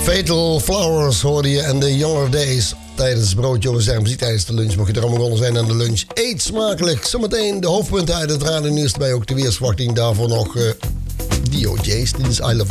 Fatal Flowers hoorde je en The Younger Days. Tijdens Broodje over Zermzie, tijdens de lunch. Mocht je er allemaal onder zijn aan de lunch. Eet smakelijk. Zometeen de hoofdpunten uit het radionieuws. Erbij ook de weersverwachting. Daarvoor nog DOJ's. Dit is I Love